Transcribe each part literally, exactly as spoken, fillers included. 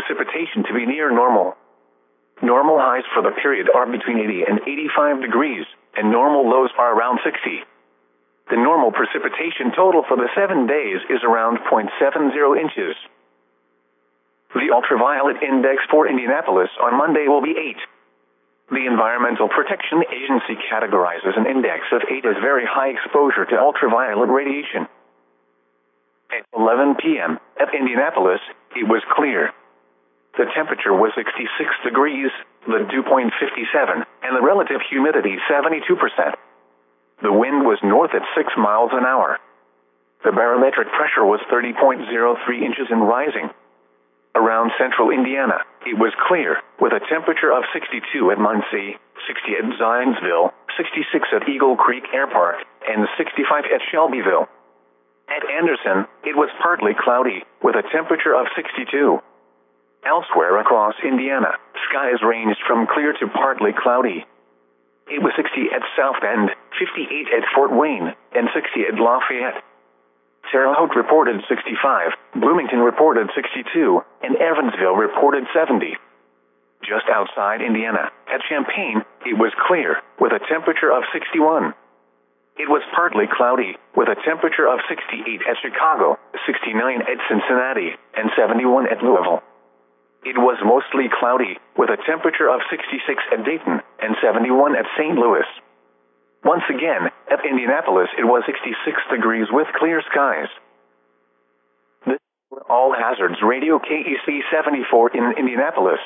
precipitation to be near normal. Normal highs for the period are between eighty and eighty-five degrees, and normal lows are around sixty. The normal precipitation total for the seven days is around zero point seven zero inches. The ultraviolet index for Indianapolis on Monday will be eight. The Environmental Protection Agency categorizes an index of eight as very high exposure to ultraviolet radiation. At eleven p m at Indianapolis, it was clear. The temperature was sixty-six degrees, the dew point fifty-seven, and the relative humidity seventy-two percent. The wind was north at six miles an hour. The barometric pressure was thirty point zero three inches and rising. Around central Indiana, it was clear, with a temperature of sixty-two at Muncie, sixty at Zionsville, sixty-six at Eagle Creek Air Park, and sixty-five at Shelbyville. At Anderson, it was partly cloudy, with a temperature of sixty-two. Elsewhere across Indiana, skies ranged from clear to partly cloudy. It was sixty at South Bend, fifty-eight at Fort Wayne, and sixty at Lafayette. Terre Haute reported sixty-five, Bloomington reported sixty-two, and Evansville reported seventy. Just outside Indiana, at Champaign, it was clear, with a temperature of sixty-one. It was partly cloudy, with a temperature of sixty-eight at Chicago, sixty-nine at Cincinnati, and seventy-one at Louisville. It was mostly cloudy, with a temperature of sixty-six at Dayton, and seventy-one at Saint Louis. Once again, at Indianapolis it was sixty-six degrees with clear skies. This is All Hazards Radio K E C seventy-four in Indianapolis.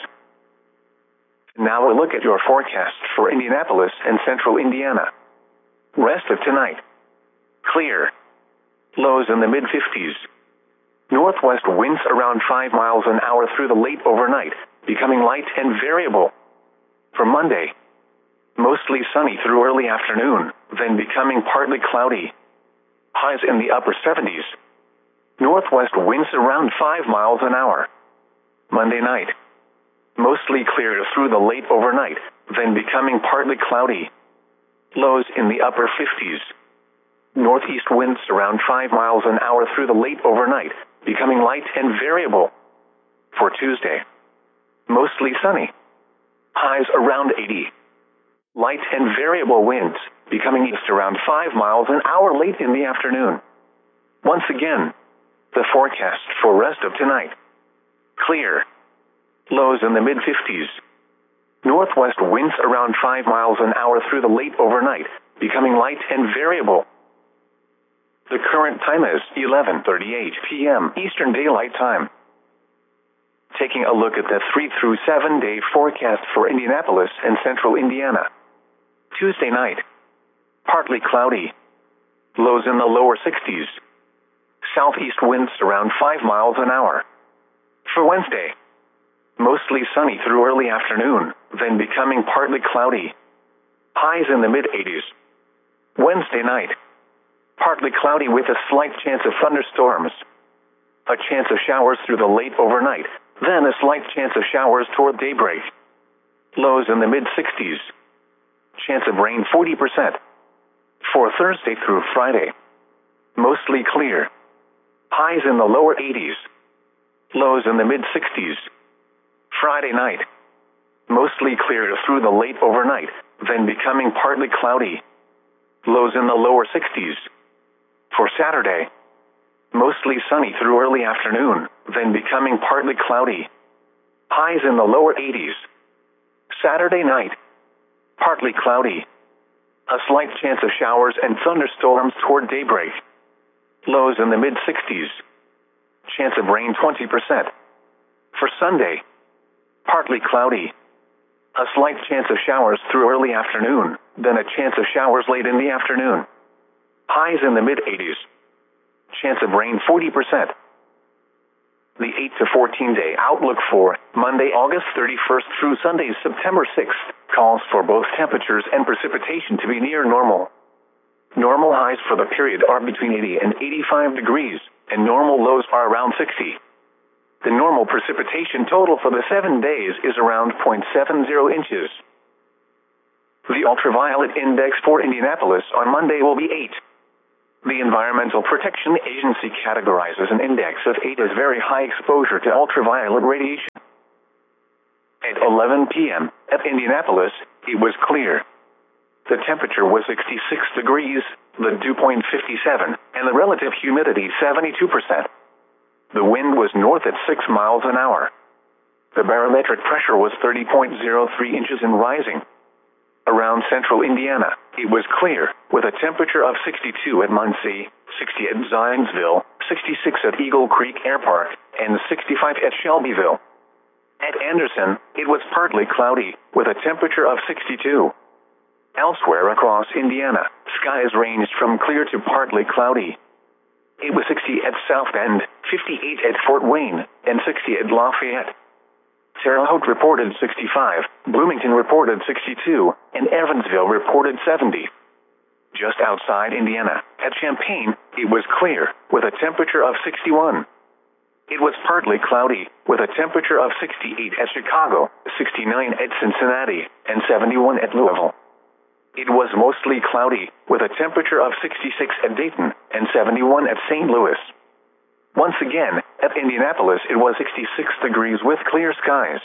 Now a look at your forecast for Indianapolis and central Indiana. Rest of tonight. Clear. Lows in the mid fifties. Northwest winds around five miles an hour through the late overnight, becoming light and variable. For Monday, mostly sunny through early afternoon, then becoming partly cloudy. Highs in the upper seventies. Northwest winds around five miles an hour. Monday night, mostly clear through the late overnight, then becoming partly cloudy. Lows in the upper fifties. Northeast winds around five miles an hour through the late overnight, becoming light and variable. For Tuesday, mostly sunny. Highs around eighty. Light and variable winds, becoming east around five miles an hour late in the afternoon. Once again, the forecast for rest of tonight. Clear. Lows in the mid fifties. Northwest winds around five miles an hour through the late overnight, becoming light and variable. The current time is eleven thirty-eight p m Eastern Daylight Time. Taking a look at the three through seven day forecast for Indianapolis and central Indiana. Tuesday night, partly cloudy. Lows in the lower sixties. Southeast winds around five miles an hour. For Wednesday, mostly sunny through early afternoon, then becoming partly cloudy. Highs in the mid eighties. Wednesday night, partly cloudy with a slight chance of thunderstorms. A chance of showers through the late overnight, then a slight chance of showers toward daybreak. Lows in the mid sixties. Chance of rain forty percent. For Thursday through Friday, mostly clear. Highs in the lower eighties. Lows in the mid sixties. Friday night, mostly clear through the late overnight, then becoming partly cloudy. Lows in the lower sixties. For Saturday, mostly sunny through early afternoon, then becoming partly cloudy. Highs in the lower eighties. Saturday night, partly cloudy. A slight chance of showers and thunderstorms toward daybreak. Lows in the mid sixties. Chance of rain twenty percent. For Sunday, partly cloudy. A slight chance of showers through early afternoon, then a chance of showers late in the afternoon. Highs in the mid eighties. Chance of rain forty percent. The eight to fourteen day outlook for Monday, August thirty-first through Sunday, September sixth, calls for both temperatures and precipitation to be near normal. Normal highs for the period are between eighty and eighty-five degrees, and normal lows are around sixty. The normal precipitation total for the seven days is around zero point seven zero inches. The ultraviolet index for Indianapolis on Monday will be eight. The Environmental Protection Agency categorizes an index of eight as very high exposure to ultraviolet radiation. At eleven p.m. at Indianapolis, it was clear. The temperature was sixty-six degrees, the dew point fifty-seven, and the relative humidity seventy-two percent. The wind was north at six miles an hour. The barometric pressure was thirty point zero three inches and rising. Around central Indiana, it was clear, with a temperature of sixty-two at Muncie, sixty at Zionsville, sixty-six at Eagle Creek Air Park, and sixty-five at Shelbyville. At Anderson, it was partly cloudy, with a temperature of sixty-two. Elsewhere across Indiana, skies ranged from clear to partly cloudy. It was sixty at South Bend, fifty-eight at Fort Wayne, and sixty at Lafayette. Terre Haute reported sixty-five, Bloomington reported sixty-two, and Evansville reported seventy. Just outside Indiana, at Champaign, it was clear, with a temperature of sixty-one. It was partly cloudy, with a temperature of sixty-eight at Chicago, sixty-nine at Cincinnati, and seventy-one at Louisville. It was mostly cloudy, with a temperature of sixty-six at Dayton, and seventy-one at Saint Louis. Once again, at Indianapolis it was sixty-six degrees with clear skies.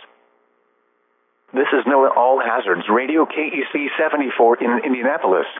This is NOAA All Hazards Radio K E C seventy-four in Indianapolis.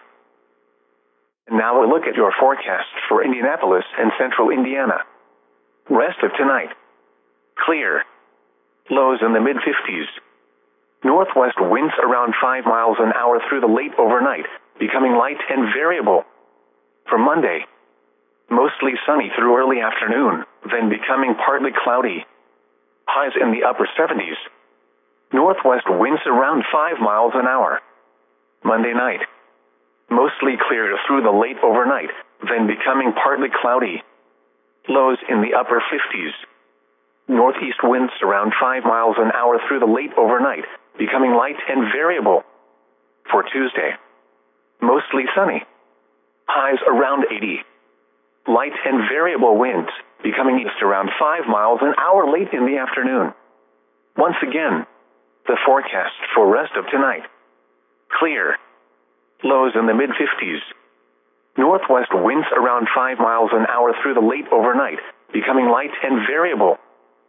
Now a look at your forecast for Indianapolis and central Indiana. Rest of tonight. Clear. Lows in the mid fifties. Northwest winds around five miles an hour through the late overnight, becoming light and variable. For Monday, mostly sunny through early afternoon, then becoming partly cloudy. Highs in the upper seventies. Northwest winds around five miles an hour. Monday night, mostly clear through the late overnight, then becoming partly cloudy. Lows in the upper fifties. Northeast winds around five miles an hour through the late overnight, becoming light and variable. For Tuesday, mostly sunny. Highs around eighty. Light and variable winds, becoming east around five miles an hour late in the afternoon. Once again, the forecast for rest of tonight. Clear. Lows in the mid fifties. Northwest winds around five miles an hour through the late overnight, becoming light and variable.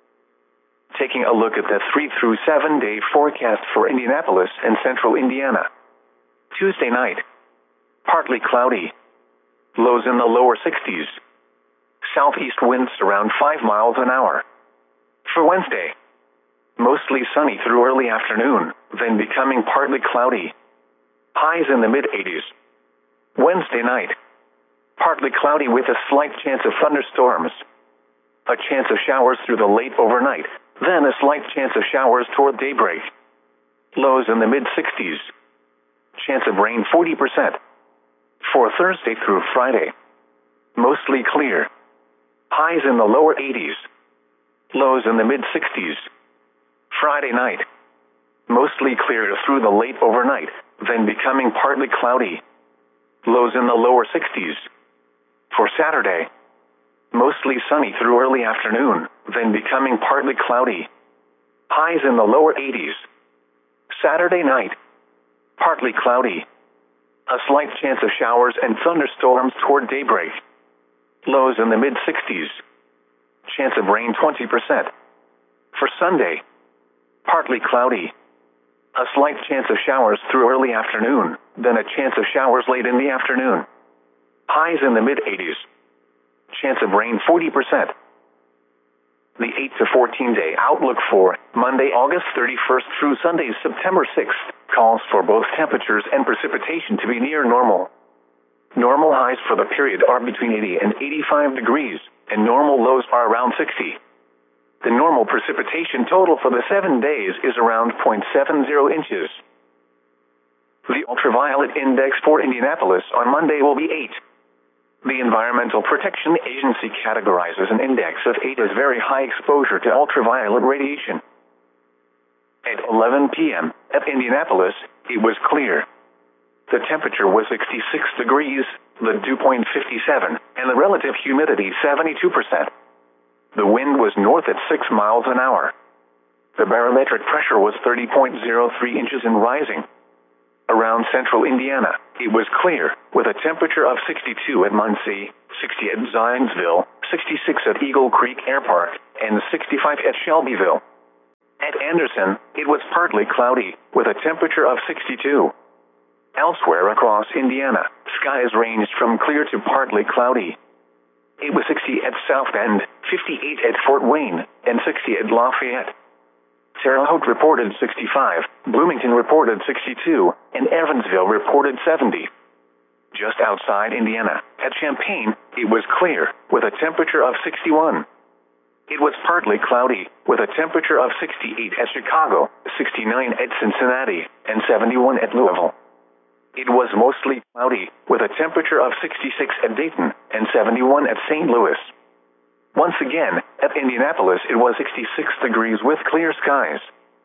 Taking a look at the three through seven day forecast for Indianapolis and central Indiana. Tuesday night, partly cloudy. Lows in the lower sixties. Southeast winds around five miles an hour. For Wednesday, mostly sunny through early afternoon, then becoming partly cloudy. Highs in the mid eighties. Wednesday night, partly cloudy with a slight chance of thunderstorms. A chance of showers through the late overnight, then a slight chance of showers toward daybreak. Lows in the mid sixties. Chance of rain forty percent. For Thursday through Friday, mostly clear. Highs in the lower eighties. Lows in the mid sixties. Friday night, mostly clear through the late overnight, then becoming partly cloudy. Lows in the lower sixties. For Saturday, mostly sunny through early afternoon, then becoming partly cloudy. Highs in the lower eighties. Saturday night, partly cloudy. A slight chance of showers and thunderstorms toward daybreak. Lows in the mid sixties. Chance of rain twenty percent. For Sunday, partly cloudy. A slight chance of showers through early afternoon, then a chance of showers late in the afternoon. Highs in the mid eighties. Chance of rain forty percent. The eight to fourteen day outlook for Monday, August thirty-first through Sunday, September sixth, calls for both temperatures and precipitation to be near normal. Normal highs for the period are between eighty and eighty-five degrees, and normal lows are around sixty. The normal precipitation total for the seven days is around zero point seven zero inches. The ultraviolet index for Indianapolis on Monday will be eight. The Environmental Protection Agency categorizes an index of eight as very high exposure to ultraviolet radiation. At eleven p.m. at Indianapolis, it was clear. The temperature was sixty-six degrees, the dew point fifty-seven, and the relative humidity seventy-two percent. The wind was north at six miles an hour. The barometric pressure was thirty point zero three inches and rising. Around central Indiana, it was clear, with a temperature of sixty-two at Muncie, sixty at Zionsville, sixty-six at Eagle Creek Air Park, and sixty-five at Shelbyville. At Anderson, it was partly cloudy, with a temperature of sixty-two. Elsewhere across Indiana, skies ranged from clear to partly cloudy. It was sixty at South Bend, fifty-eight at Fort Wayne, and sixty at Lafayette. Terre Haute reported sixty-five, Bloomington reported sixty-two, and Evansville reported seventy. Just outside Indiana, at Champaign, it was clear, with a temperature of sixty-one. It was partly cloudy, with a temperature of sixty-eight at Chicago, sixty-nine at Cincinnati, and seventy-one at Louisville. It was mostly cloudy, with a temperature of sixty-six at Dayton, and seventy-one at Saint Louis. Once again, at Indianapolis it was sixty-six degrees with clear skies.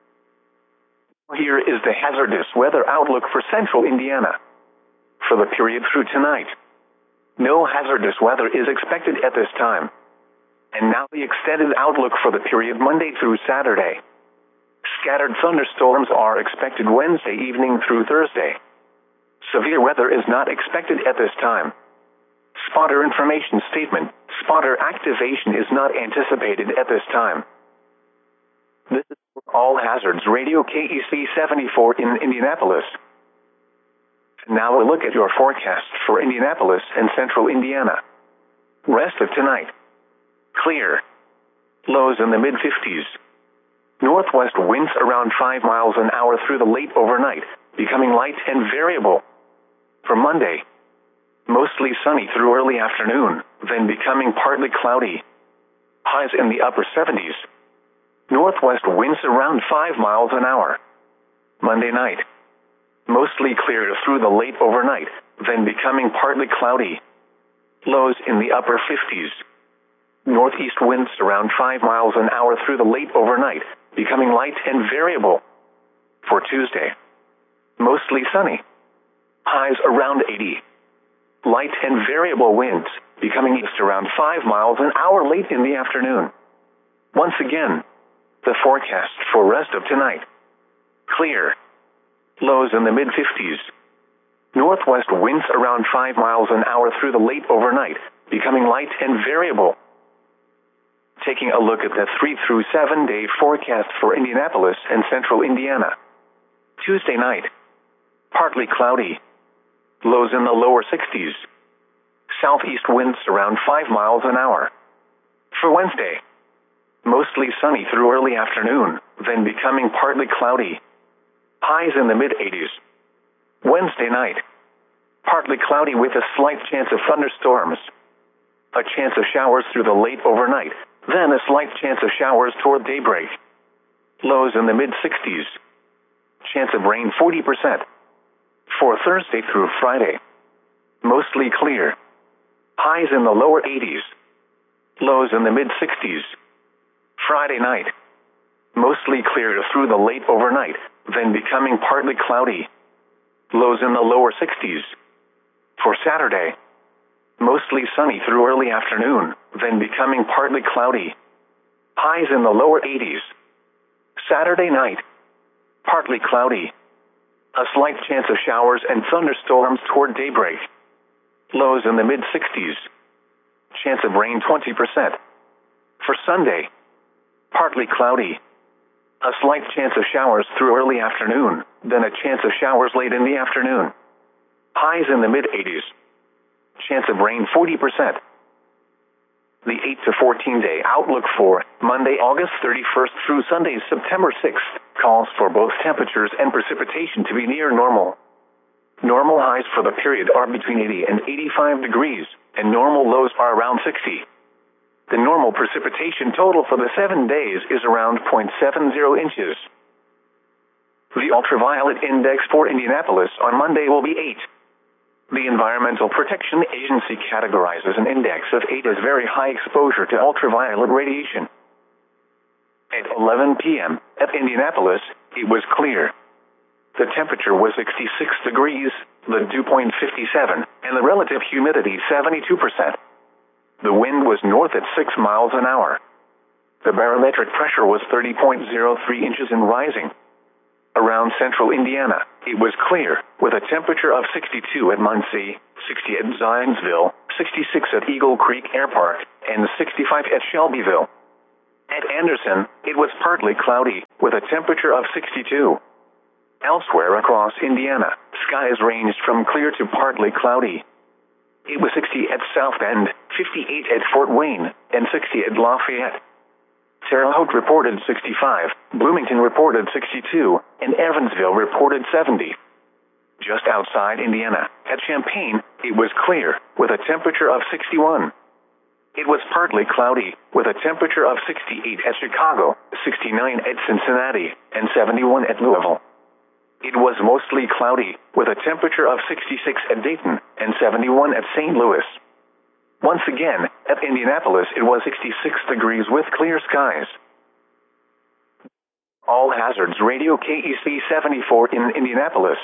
Here is the hazardous weather outlook for central Indiana. For the period through tonight, no hazardous weather is expected at this time. And now the extended outlook for the period Monday through Saturday. Scattered thunderstorms are expected Wednesday evening through Thursday. Severe weather is not expected at this time. Spotter information statement: spotter activation is not anticipated at this time. This is for All Hazards Radio K E C seventy-four in Indianapolis. Now a look at your forecast for Indianapolis and central Indiana. Rest of tonight. Clear. Lows in the mid fifties. Northwest winds around five miles an hour through the late overnight, becoming light and variable. For Monday, mostly sunny through early afternoon, then becoming partly cloudy. Highs in the upper seventies. Northwest winds around five miles an hour. Monday night, mostly clear through the late overnight, then becoming partly cloudy. Lows in the upper fifties. Northeast winds around five miles an hour through the late overnight, becoming light and variable. For Tuesday, mostly sunny. Highs around eighty. Light and variable winds, becoming east around five miles an hour late in the afternoon. Once again, the forecast for rest of tonight. Clear. Lows in the mid fifties. Northwest winds around five miles an hour through the late overnight, becoming light and variable. Taking a look at the three through seven day forecast for Indianapolis and central Indiana. Tuesday night, partly cloudy. Lows in the lower sixties. Southeast winds around five miles an hour. For Wednesday, mostly sunny through early afternoon, then becoming partly cloudy. Highs in the mid eighties. Wednesday night, partly cloudy with a slight chance of thunderstorms. A chance of showers through the late overnight, then a slight chance of showers toward daybreak. Lows in the mid sixties. Chance of rain forty percent. For Thursday through Friday, mostly clear. Highs in the lower eighties. Lows in the mid sixties. Friday night, mostly clear through the late overnight, then becoming partly cloudy. Lows in the lower sixties. For Saturday, mostly sunny through early afternoon, then becoming partly cloudy. Highs in the lower eighties. Saturday night, partly cloudy. A slight chance of showers and thunderstorms toward daybreak. Lows in the mid sixties. Chance of rain twenty percent. For Sunday, partly cloudy. A slight chance of showers through early afternoon, then a chance of showers late in the afternoon. Highs in the mid eighties. Chance of rain forty percent. The eight to fourteen day outlook for Monday, August thirty-first through Sunday, September sixth, calls for both temperatures and precipitation to be near normal. Normal highs for the period are between eighty and eighty-five degrees, and normal lows are around sixty. The normal precipitation total for the seven days is around zero point seven zero inches. The ultraviolet index for Indianapolis on Monday will be eight. The Environmental Protection Agency categorizes an index of eight as very high exposure to ultraviolet radiation. At eleven p m at Indianapolis, it was clear. The temperature was sixty-six degrees, the dew point fifty-seven, and the relative humidity seventy-two percent. The wind was north at six miles an hour. The barometric pressure was thirty point zero three inches and rising. Around central Indiana, it was clear, with a temperature of sixty-two at Muncie, sixty at Zionsville, sixty-six at Eagle Creek Air Park, and sixty-five at Shelbyville. At Anderson, it was partly cloudy, with a temperature of sixty-two. Elsewhere across Indiana, skies ranged from clear to partly cloudy. It was sixty at South Bend, fifty-eight at Fort Wayne, and sixty at Lafayette. Terre Haute reported sixty-five, Bloomington reported sixty-two, and Evansville reported seventy. Just outside Indiana, at Champaign, it was clear, with a temperature of sixty-one. It was partly cloudy, with a temperature of sixty-eight at Chicago, sixty-nine at Cincinnati, and seventy-one at Louisville. It was mostly cloudy, with a temperature of sixty-six at Dayton, and seventy-one at Saint Louis. Once again, at Indianapolis it was sixty-six degrees with clear skies. All Hazards Radio K E C seventy-four in Indianapolis.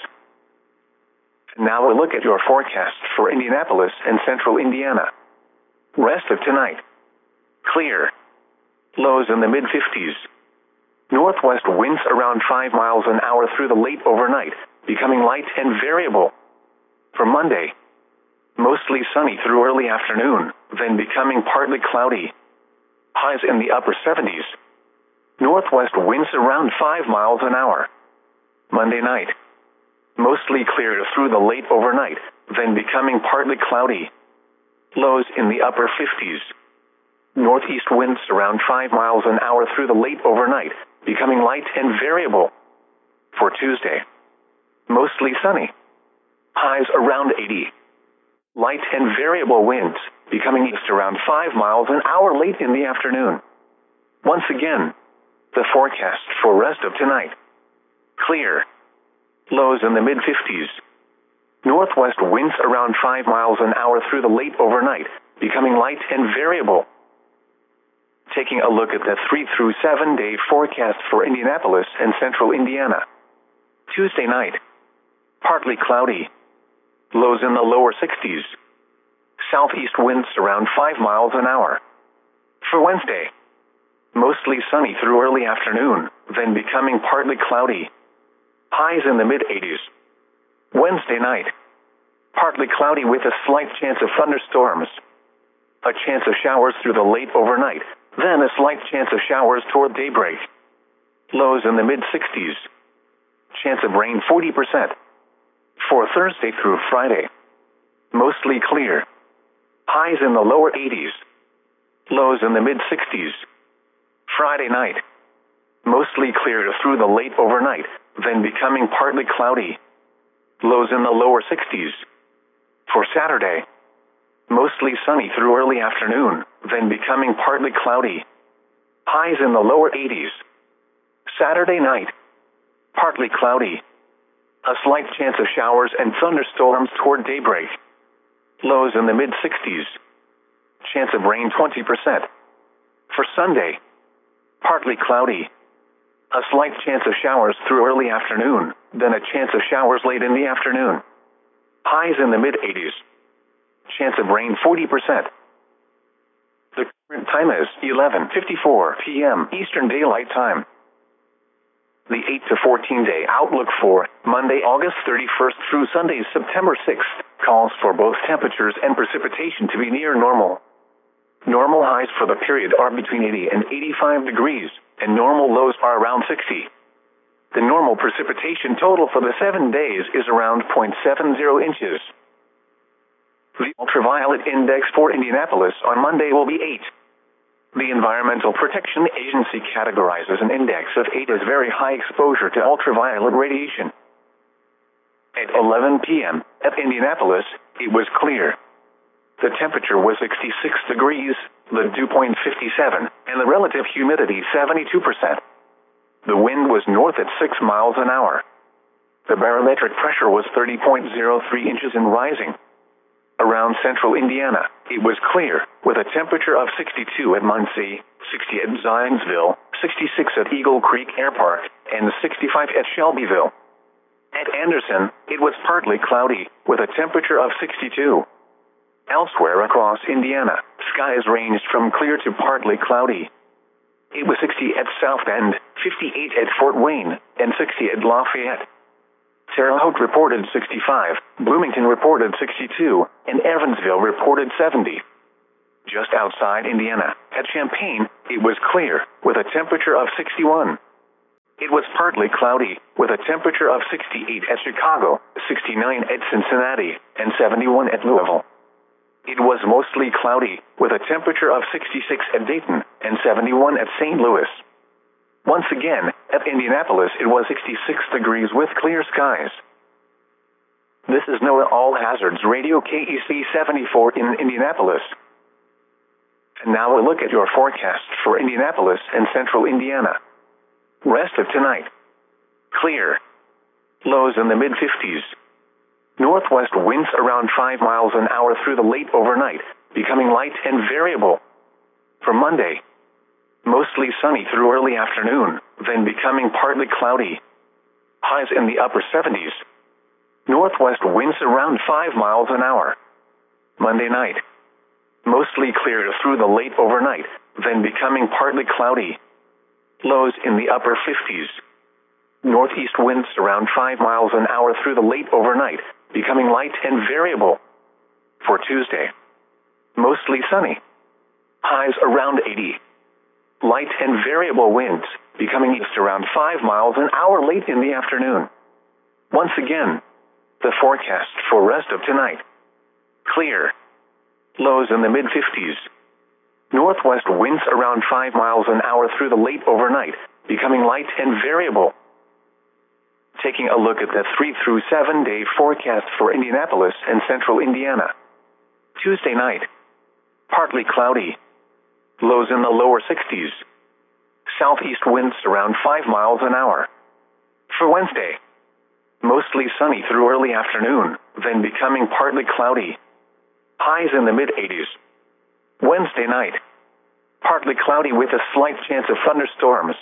Now a look at your forecast for Indianapolis and central Indiana. Rest of tonight. Clear. Lows in the mid-fifties. Northwest winds around five miles an hour through the late overnight, becoming light and variable. For Monday, mostly sunny through early afternoon, then becoming partly cloudy. Highs in the upper seventies. Northwest winds around five miles an hour. Monday night, mostly clear through the late overnight, then becoming partly cloudy. Lows in the upper fifties. Northeast winds around five miles an hour through the late overnight, becoming light and variable. For Tuesday, mostly sunny. Highs around eighty. Light and variable winds, becoming east around five miles an hour late in the afternoon. Once again, the forecast for rest of tonight. Clear. Lows in the mid-fifties. Northwest winds around five miles an hour through the late overnight, becoming light and variable. Taking a look at the three through seven day forecast for Indianapolis and central Indiana. Tuesday night, partly cloudy. Lows in the lower sixties. Southeast winds around five miles an hour. For Wednesday, mostly sunny through early afternoon, then becoming partly cloudy. Highs in the mid-eighties. Wednesday night, partly cloudy with a slight chance of thunderstorms. A chance of showers through the late overnight, then a slight chance of showers toward daybreak. Lows in the mid-sixties. Chance of rain forty percent. For Thursday through Friday, mostly clear. Highs in the lower eighties. Lows in the mid-sixties. Friday night, mostly clear through the late overnight, then becoming partly cloudy. Lows in the lower sixties. For Saturday, mostly sunny through early afternoon, then becoming partly cloudy. Highs in the lower eighties. Saturday night, partly cloudy. A slight chance of showers and thunderstorms toward daybreak. Lows in the mid-sixties. Chance of rain twenty percent. For Sunday, partly cloudy. A slight chance of showers through early afternoon, then a chance of showers late in the afternoon. Highs in the mid-eighties. Chance of rain forty percent. The current time is eleven fifty-four p m Eastern Daylight Time. The eight to fourteen day outlook for Monday, August thirty-first through Sunday, September sixth, calls for both temperatures and precipitation to be near normal. Normal highs for the period are between eighty and eighty-five degrees, and normal lows are around sixty. The normal precipitation total for the seven days is around zero point seven zero inches. The ultraviolet index for Indianapolis on Monday will be eight. The Environmental Protection Agency categorizes an index of eight as very high exposure to ultraviolet radiation. At eleven p m at Indianapolis, it was clear. The temperature was sixty-six degrees, the dew point fifty-seven, and the relative humidity seventy-two percent. The wind was north at six miles an hour. The barometric pressure was thirty point zero three inches and rising. Around central Indiana, it was clear, with a temperature of sixty-two at Muncie, sixty at Zionsville, sixty-six at Eagle Creek Air Park, and sixty-five at Shelbyville. At Anderson, it was partly cloudy, with a temperature of sixty-two. Elsewhere across Indiana, skies ranged from clear to partly cloudy. It was sixty at South Bend, fifty-eight at Fort Wayne, and sixty at Lafayette. Terre Haute reported sixty-five, Bloomington reported sixty-two, and Evansville reported seventy. Just outside Indiana, at Champaign, it was clear, with a temperature of sixty-one. It was partly cloudy, with a temperature of sixty-eight at Chicago, sixty-nine at Cincinnati, and seventy-one at Louisville. It was mostly cloudy, with a temperature of sixty-six at Dayton, and seventy-one at Saint Louis. Once again, at Indianapolis it was sixty-six degrees with clear skies. This is NOAA All Hazards Radio K E C seventy-four in Indianapolis. And now a look at your forecast for Indianapolis and central Indiana. Rest of tonight. Clear. Lows in the mid-fifties. Northwest winds around five miles an hour through the late overnight, becoming light and variable. For Monday, mostly sunny through early afternoon, then becoming partly cloudy. Highs in the upper seventies. Northwest winds around five miles an hour. Monday night, mostly clear through the late overnight, then becoming partly cloudy. Lows in the upper fifties. Northeast winds around five miles an hour through the late overnight, becoming light and variable. For Tuesday, mostly sunny. Highs around eighty. Light and variable winds, becoming east around five miles an hour late in the afternoon. Once again, the forecast for rest of tonight. Clear. Lows in the mid-fifties. Northwest winds around five miles an hour through the late overnight, becoming light and variable. Taking a look at the three through seven day forecast for Indianapolis and central Indiana. Tuesday night, partly cloudy. Lows in the lower sixties. Southeast winds around five miles an hour. For Wednesday, mostly sunny through early afternoon, then becoming partly cloudy. Highs in the mid-eighties. Wednesday night, partly cloudy with a slight chance of thunderstorms.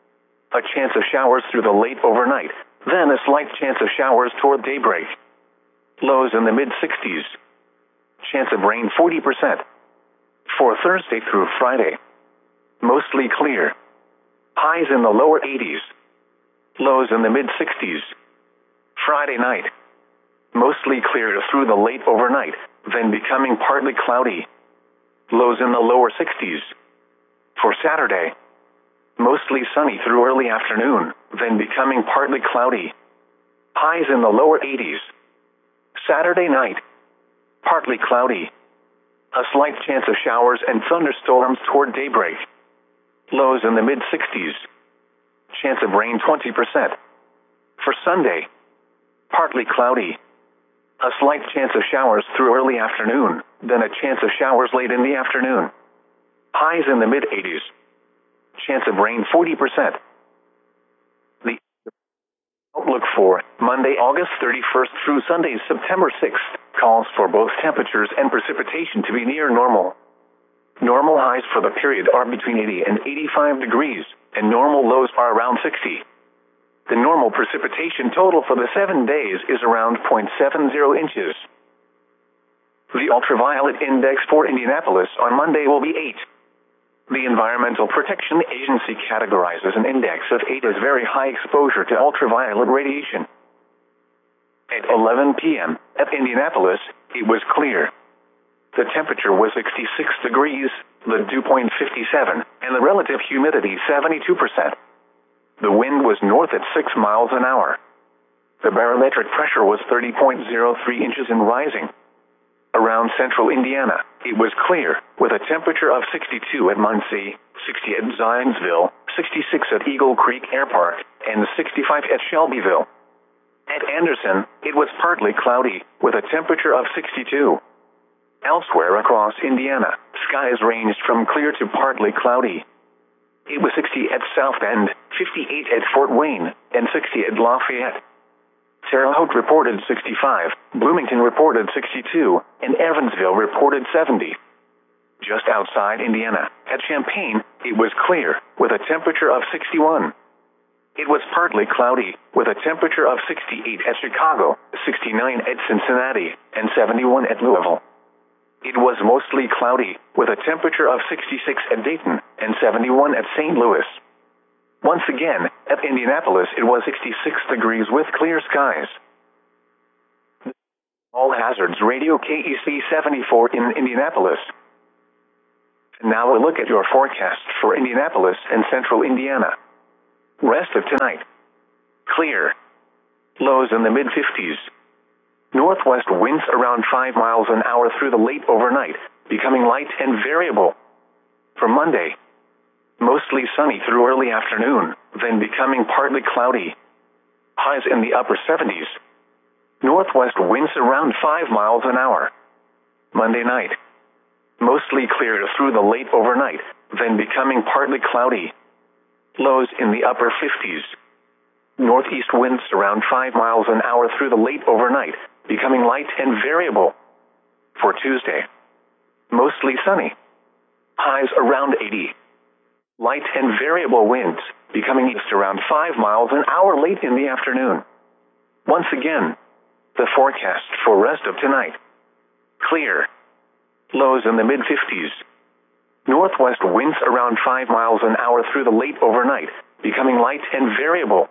A chance of showers through the late overnight, then a slight chance of showers toward daybreak. Lows in the mid-sixties. Chance of rain forty percent. For Thursday through Friday, mostly clear. Highs in the lower eighties. Lows in the mid-sixties. Friday night, mostly clear through the late overnight, then becoming partly cloudy. Lows in the lower sixties. For Saturday, mostly sunny through early afternoon, then becoming partly cloudy. Highs in the lower eighties. Saturday night, partly cloudy. A slight chance of showers and thunderstorms toward daybreak. Lows in the mid-sixties. Chance of rain twenty percent. For Sunday, partly cloudy. A slight chance of showers through early afternoon, then a chance of showers late in the afternoon. Highs in the mid-eighties. Chance of rain forty percent. The outlook for Monday, August thirty-first through Sunday, September sixth, calls for both temperatures and precipitation to be near normal. Normal highs for the period are between eighty and eighty-five degrees, and normal lows are around sixty. The normal precipitation total for the seven days is around zero point seven zero inches. The ultraviolet index for Indianapolis on Monday will be eight. The Environmental Protection Agency categorizes an index of eight as very high exposure to ultraviolet radiation. At eleven p.m. at Indianapolis, it was clear. The temperature was sixty-six degrees, the dew point fifty-seven, and the relative humidity seventy-two percent. The wind was north at six miles an hour. The barometric pressure was thirty point zero three inches and rising. Around central Indiana, it was clear, with a temperature of sixty-two at Muncie, sixty at Zionsville, sixty-six at Eagle Creek Air Park, and sixty-five at Shelbyville. At Anderson, it was partly cloudy, with a temperature of sixty-two. Elsewhere across Indiana, skies ranged from clear to partly cloudy. It was sixty at South Bend, fifty-eight at Fort Wayne, and sixty at Lafayette. Terre Haute reported sixty-five, Bloomington reported sixty-two, and Evansville reported seventy. Just outside Indiana, at Champaign, it was clear, with a temperature of sixty-one. It was partly cloudy, with a temperature of sixty-eight at Chicago, sixty-nine at Cincinnati, and seventy-one at Louisville. It was mostly cloudy, with a temperature of sixty-six at Dayton, and seventy-one at Saint Louis. Once again, at Indianapolis it was sixty-six degrees with clear skies. All Hazards Radio K E C seventy-four in Indianapolis. Now a look at your forecast for Indianapolis and central Indiana. Rest of tonight. Clear. Lows in the mid fifties. Northwest winds around five miles an hour through the late overnight, becoming light and variable. For Monday, mostly sunny through early afternoon, then becoming partly cloudy. Highs in the upper seventies. Northwest winds around five miles an hour. Monday night, mostly clear through the late overnight, then becoming partly cloudy. Lows in the upper fifties. Northeast winds around five miles an hour through the late overnight, becoming light and variable. For Tuesday, mostly sunny. Highs around eighty. Light and variable winds, becoming east around five miles an hour late in the afternoon. Once again, the forecast for rest of tonight. Clear. Lows in the mid fifties. Northwest winds around five miles an hour through the late overnight, becoming light and variable.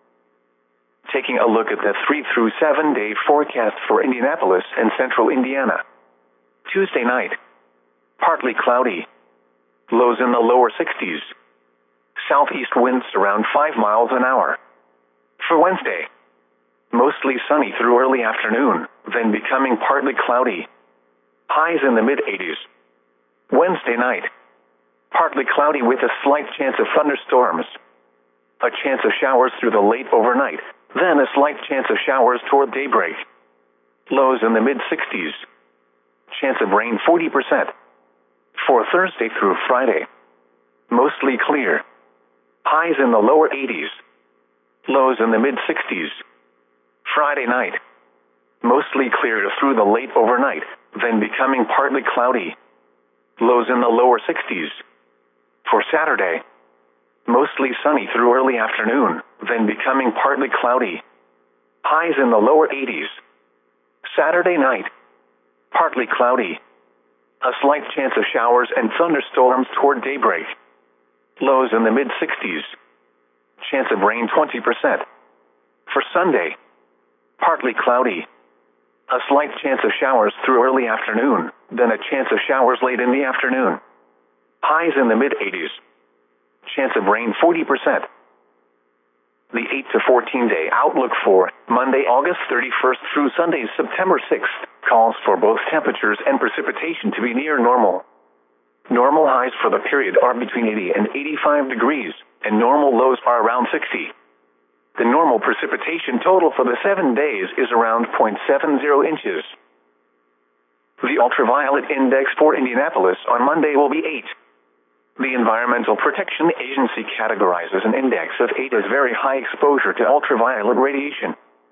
Taking a look at the three through seven day forecast for Indianapolis and central Indiana. Tuesday night, partly cloudy. Lows in the lower sixties. Southeast winds around five miles an hour. For Wednesday, mostly sunny through early afternoon, then becoming partly cloudy. Highs in the mid eighties. Wednesday night, partly cloudy with a slight chance of thunderstorms. A chance of showers through the late overnight, then a slight chance of showers toward daybreak. Lows in the mid sixties. Chance of rain forty percent. For Thursday through Friday, mostly clear. Highs in the lower eighties. Lows in the mid sixties. Friday night, mostly clear through the late overnight, then becoming partly cloudy. Lows in the lower sixties. For Saturday, mostly sunny through early afternoon, then becoming partly cloudy. Highs in the lower eighties. Saturday night, partly cloudy. A slight chance of showers and thunderstorms toward daybreak. Lows in the mid sixties. Chance of rain twenty percent. For Sunday, partly cloudy. A slight chance of showers through early afternoon, then a chance of showers late in the afternoon. Highs in the mid eighties. Chance of rain forty percent. The eight to fourteen day outlook for Monday, August thirty-first through Sunday, September sixth, calls for both temperatures and precipitation to be near normal. Normal highs for the period are between eighty and eighty-five degrees, and normal lows are around sixty. The normal precipitation total for the seven days is around zero point seven zero inches. The ultraviolet index for Indianapolis on Monday will be eight. The Environmental Protection Agency categorizes an index of eight as very high exposure to ultraviolet radiation.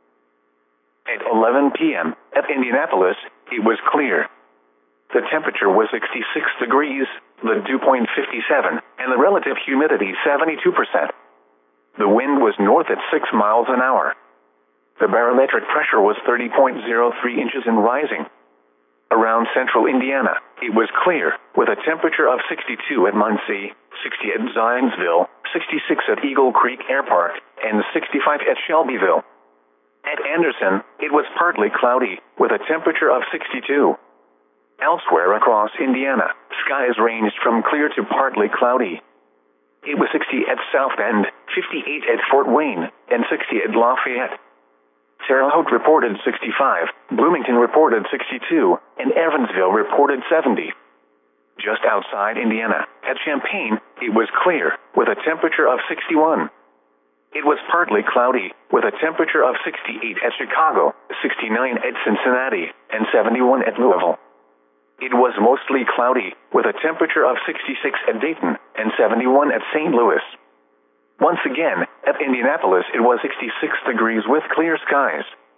At eleven p m at Indianapolis, it was clear. The temperature was sixty-six degrees, the dew point fifty-seven, and the relative humidity seventy-two percent. The wind was north at six miles an hour. The barometric pressure was thirty point zero three inches and rising. Around central Indiana, it was clear, with a temperature of sixty-two at Muncie, sixty at Zionsville, sixty-six at Eagle Creek Air Park, and sixty-five at Shelbyville. At Anderson, it was partly cloudy, with a temperature of sixty-two. Elsewhere across Indiana, skies ranged from clear to partly cloudy. It was sixty at South Bend, fifty-eight at Fort Wayne, and sixty at Lafayette. Terre Haute reported sixty-five, Bloomington reported sixty-two, and Evansville reported seventy. Just outside Indiana, at Champaign, it was clear, with a temperature of sixty-one. It was partly cloudy, with a temperature of sixty-eight at Chicago, sixty-nine at Cincinnati, and seventy-one at Louisville. It was mostly cloudy, with a temperature of sixty-six at Dayton, and seventy-one at Saint Louis. Once again, at Indianapolis it was sixty-six degrees with clear skies.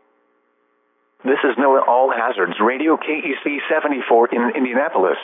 This is NOAA All Hazards Radio K E C seventy-four in Indianapolis.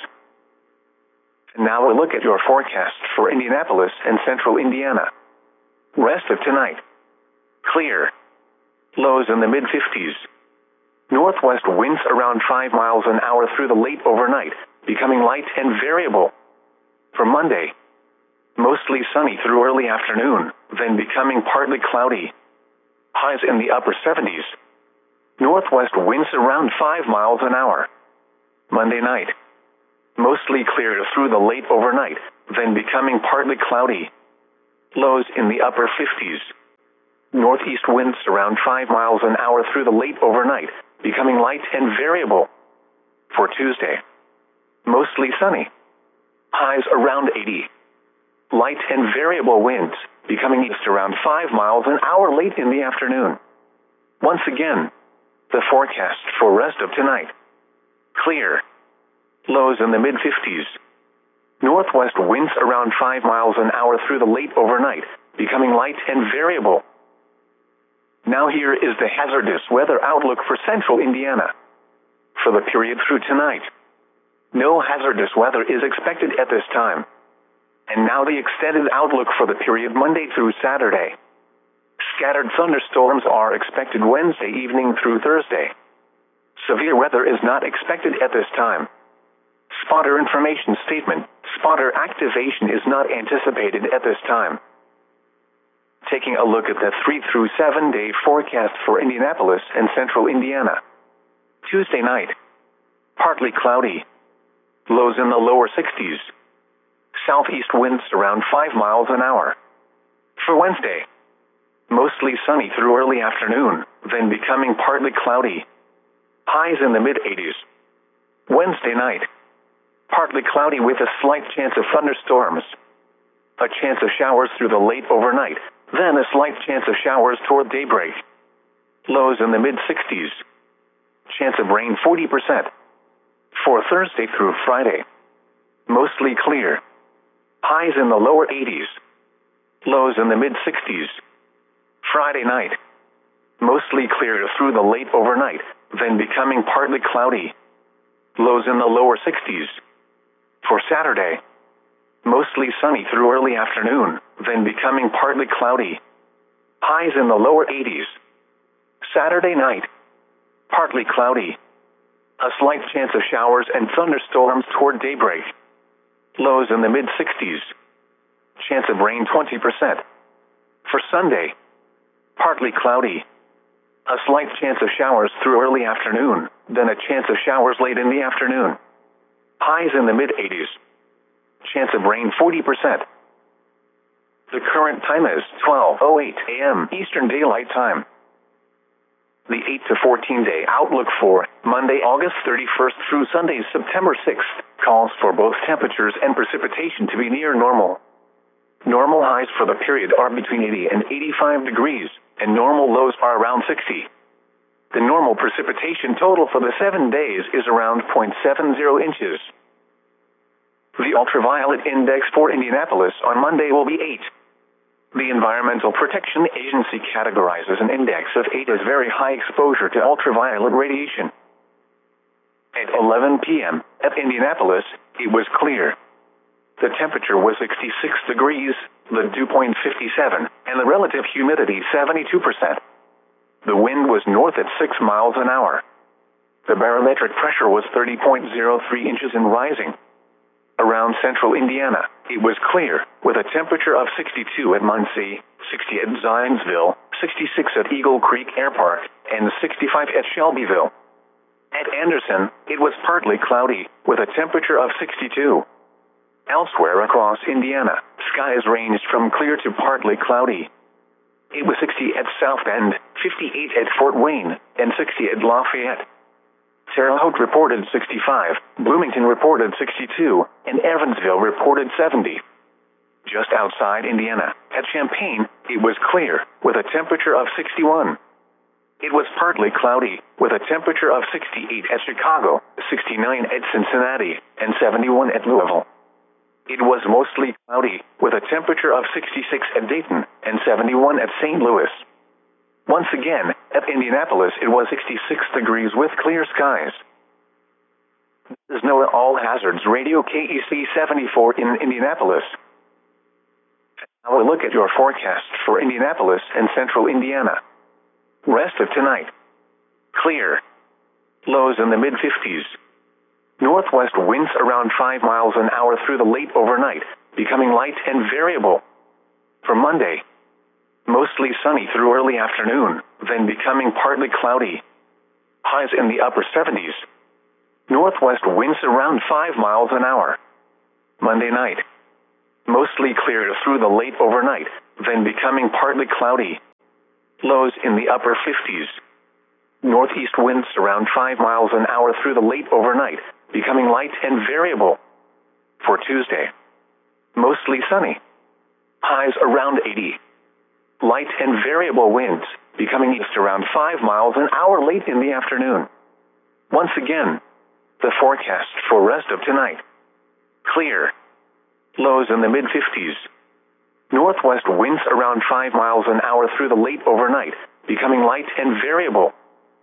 Now a look at your forecast for Indianapolis and central Indiana. Rest of tonight. Clear. Lows in the mid fifties. Northwest winds around five miles an hour through the late overnight, becoming light and variable. For Monday, mostly sunny through early afternoon, then becoming partly cloudy. Highs in the upper seventies. Northwest winds around five miles an hour. Monday night, Mostly clear through the late overnight, then becoming partly cloudy. Lows in the upper fifties. Northeast winds around five miles an hour through the late overnight, becoming light and variable. For Tuesday, mostly sunny. Highs around eighty. Light and variable winds, becoming east around five miles an hour late in the afternoon. Once again, the forecast for rest of tonight. Clear. Lows in the mid-fifties. Northwest winds around five miles an hour through the late overnight, becoming light and variable. Now here is the hazardous weather outlook for central Indiana. For the period through tonight, no hazardous weather is expected at this time. And now the extended outlook for the period Monday through Saturday. Scattered thunderstorms are expected Wednesday evening through Thursday. Severe weather is not expected at this time. Spotter information statement: spotter activation is not anticipated at this time. Taking a look at the three through seven day forecast for Indianapolis and central Indiana. Tuesday night, partly cloudy. Lows in the lower sixties. Southeast winds around five miles an hour. For Wednesday, mostly sunny through early afternoon, then becoming partly cloudy. Highs in the mid-eighties. Wednesday night, partly cloudy with a slight chance of thunderstorms. A chance of showers through the late overnight, then a slight chance of showers toward daybreak. Lows in the mid-sixties. Chance of rain forty percent. For Thursday through Friday, mostly clear. Highs in the lower eighties. Lows in the mid-sixties. Friday night, mostly clear through the late overnight, then becoming partly cloudy. Lows in the lower sixties. For Saturday, mostly sunny through early afternoon, then becoming partly cloudy. Highs in the lower eighties. Saturday night, partly cloudy. A slight chance of showers and thunderstorms toward daybreak. Lows in the mid-sixties. Chance of rain twenty percent. For Sunday, partly cloudy. A slight chance of showers through early afternoon, then a chance of showers late in the afternoon. Highs in the mid-eighties. Chance of rain forty percent. The current time is twelve oh eight a m Eastern Daylight Time. The eight to fourteen day outlook for Monday, August thirty-first through Sunday, September sixth, calls for both temperatures and precipitation to be near normal. Normal highs for the period are between eighty and eighty-five degrees, and normal lows are around sixty. The normal precipitation total for the seven days is around zero point seven zero inches. The ultraviolet index for Indianapolis on Monday will be eight. The Environmental Protection Agency categorizes an index of eight as very high exposure to ultraviolet radiation. At eleven p m at Indianapolis, it was clear. The temperature was sixty-six degrees, the dew point fifty-seven, and the relative humidity seventy-two percent. The wind was north at six miles an hour. The barometric pressure was thirty point zero three inches and rising. Around central Indiana, it was clear, with a temperature of sixty-two at Muncie, sixty at Zionsville, sixty-six at Eagle Creek Air Park, and sixty-five at Shelbyville. At Anderson, it was partly cloudy, with a temperature of sixty-two. Elsewhere across Indiana, skies ranged from clear to partly cloudy. It was sixty at South Bend, fifty-eight at Fort Wayne, and sixty at Lafayette. Terre Haute reported sixty-five, Bloomington reported sixty-two, and Evansville reported seventy. Just outside Indiana, at Champaign, it was clear, with a temperature of sixty-one. It was partly cloudy, with a temperature of sixty-eight at Chicago, sixty-nine at Cincinnati, and seventy-one at Louisville. It was mostly cloudy, with a temperature of sixty-six at Dayton, and seventy-one at Saint Louis. Once again, at Indianapolis it was sixty-six degrees with clear skies. This is NOAA All Hazards Radio K E C seventy-four in Indianapolis. Now a look at your forecast for Indianapolis and central Indiana. Rest of tonight. Clear. Lows in the mid-fifties. Northwest winds around five miles an hour through the late overnight, becoming light and variable. For Monday, mostly sunny through early afternoon, then becoming partly cloudy. Highs in the upper seventies. Northwest winds around five miles an hour. Monday night. Mostly clear through the late overnight, then becoming partly cloudy. Lows in the upper fifties. Northeast winds around five miles an hour through the late overnight, becoming light and variable. For Tuesday. Mostly sunny. Highs around eighty. Light and variable winds, becoming east around five miles an hour late in the afternoon. Once again, the forecast for rest of tonight. Clear. Lows in the mid-fifties. Northwest winds around five miles an hour through the late overnight, becoming light and variable.